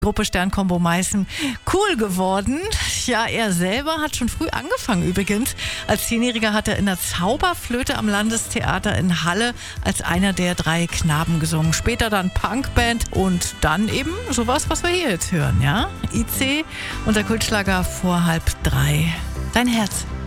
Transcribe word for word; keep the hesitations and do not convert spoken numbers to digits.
Gruppe Sternkombo Meißen cool geworden. Ja, er selber hat schon früh angefangen übrigens. Als Zehnjähriger hat er in der Zauberflöte am Landestheater in Halle als einer der drei Knaben gesungen. Später dann Punkband und dann eben sowas, was wir hier jetzt hören, ja? I C und der Kultschlager vor halb drei. Dein Herz.